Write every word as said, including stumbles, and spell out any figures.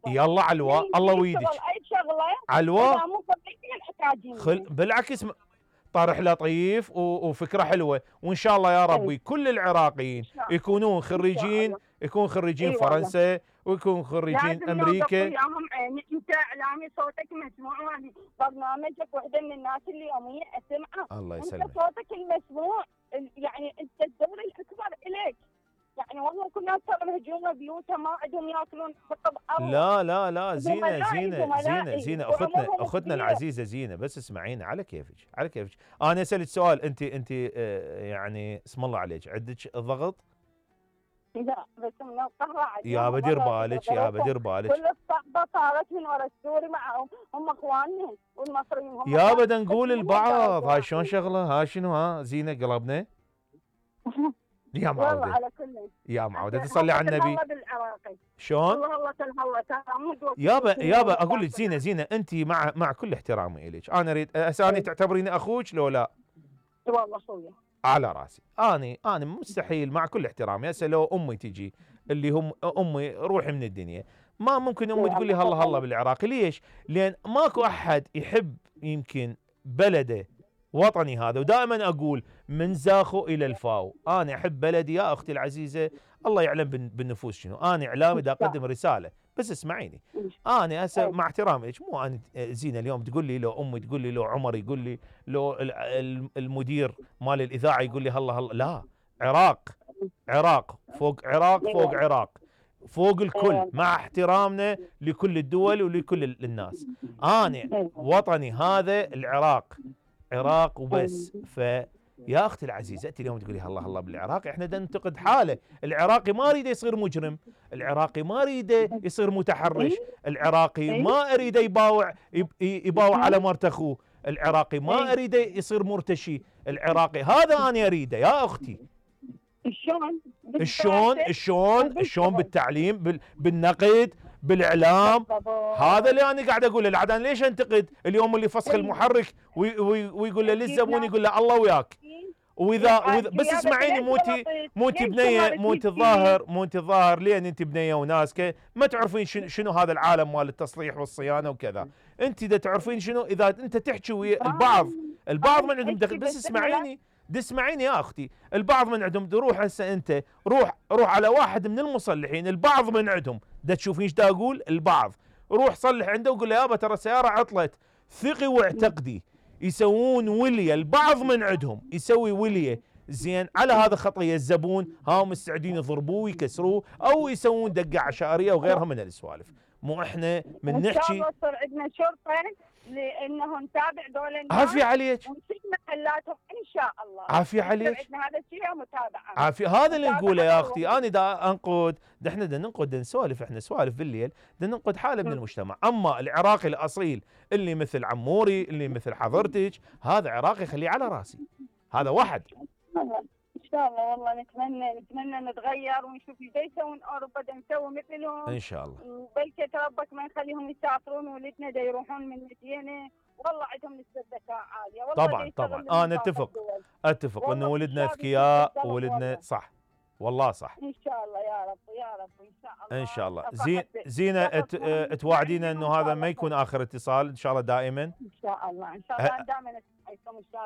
يلا على الواء، الله ويدك. اي شغله على الواء. إذا مو الاكاديميه خل... بالعكس اسم... طرح لطيف و... وفكره حلوه، وان شاء الله يا ربي كل العراقيين يكونون خريجين، يكون خريجين إيه فرنسا ويكون خريجين امريكا. وياهم عيني، انت اعلامي صوتك مسموع، يعني برنامجك وحده من الناس اللي يوميا اسمعها. الله انت يسلمك. صوتك المسموع، يعني انت الدور الاكبر اليك. يعني والله كل الناس ترى مهجومه بيوتها ما عندهم ياكلون بطب أرض. لا لا لا زينه زينه زينه زينه اختنا وعمرهم اختنا كبير. العزيزه زينه، بس اسمعينا على كيفك على كيفك. انا اسالك سؤال، انت انت آه، يعني اسم الله عليك عندك ضغط؟ لا بس من القهوه عادي. يا بدير بالك يا بدير بالك. كل الصحبه صارت من ورا السوري معهم، هم اخواننا والمصريين هم يا اخواننا. بدا نقول بس البعض هم هاي شلون شغله، ها شنو ها زينه قلبنا. يا والله معوده على كل يا معوده تصلي على النبي. الله بالعراقي شلون؟ والله الله تلهوى ترى. يابا يابا اقول لك زينه زينه، انت مع مع كل احترامي اليك، انا اريد اساني تعتبريني اخوك لو لا؟ والله اخويا على راسي. اني انا مستحيل مع كل احترامي، هسه لو امي تجي اللي هم امي روحي من الدنيا، ما ممكن امي تقول لي هلا هلا بالعراقي. ليش؟ لان ماكو احد يحب يمكن بلده وطني هذا، ودائما اقول من زاخو الى الفاو، انا احب بلدي يا اختي العزيزه. الله يعلم بالنفوس شنو، انا اعلامي دا اقدم رساله، بس اسمعيني. انا هسه مع احترامي لك، مو انا زينه اليوم تقول لي، لو امي تقول لي، لو عمر يقول لي، لو المدير مال الاذاعه يقول لي هلا هلا، لا. عراق عراق فوق عراق فوق عراق فوق الكل، مع احترامنا لكل الدول ولكل الناس. انا وطني هذا العراق، عراق وبس. فيا اختي العزيزه انت اليوم تقولي هلا هلا بالعراق، احنا بدنا ننتقد حاله. العراقي ما اريده يصير مجرم، العراقي ما اريده يصير متحرش، العراقي ما اريده يباوع يباوع على مرت اخوه، العراقي ما اريده يصير مرتشي، العراقي هذا انا اريده يا اختي. شلون؟ شلون شلون شلون بالتعليم، بالنقد، بالاعلام. هذا اللي انا قاعد اقوله. العاد انا ليش انتقد اليوم اللي فسخ المحرك ويقول له للزبون، يقول له الله وياك. واذا, وإذا بس اسمعيني، موتي موتي بنيه، موتي الظاهر موتي الظاهر لين انت بنيه وناسكه ما تعرفين شنو, شنو هذا العالم مال التصليح والصيانه وكذا. انت اذا تعرفين شنو، اذا انت تحكي ويا البعض، البعض من عندهم دخل. بس اسمعيني دي اسمعيني يا اختي، البعض من عندهم روح هسه انت روح روح على واحد من المصلحين، البعض من عندهم دا تشوفين ايش دا اقول، البعض روح صلح عنده وقول له يابا ترى السياره عطلت، ثقي واعتقدي. يسوون وليه، البعض من عندهم يسوي وليه زين على هذا خطيه الزبون، ها مستعدين يضربوه ويكسروه او يسوون دقه عشائريه وغيرها من السوالف. مو احنا من نحكي ان شاء الله يصير عندنا شرطه لانه نتابع دول الناس. عافيه عليك. ونسيب محلاتهم ان شاء الله. عافيه عليك. عندنا هذا الشيء متابعه. عافيه، هذا اللي نقوله يا اختي. انا دا انقد، دا احنا دا ننقد، دا نسولف، احنا سوالف بالليل، دا ننقد حاله من المجتمع. اما العراقي الاصيل اللي مثل عموري، اللي مثل حضرتك، هذا عراقي خليه على راسي، هذا واحد. ان شاء الله والله نتمنى نتمنى نتغير ونشوف ايش يسوون اوروبا، دا نسوي مثلهم ان شاء الله. بلكي ربك ما نخليهم يسافرون، ولدنا دا يروحون من مدينه والله عندهم نسبه ذكاء عاليه. والله طبعا طبعا انا اتفق اتفق انه ولدنا اذكياء وولدنا صح، والله صح. ان شاء الله يا رب يا رب ان شاء الله ان شاء الله. زين زينه توعدينا انه هذا ما يكون اخر اتصال ان شاء الله، دائما ان شاء الله ان شاء الله دائما ان شاء الله.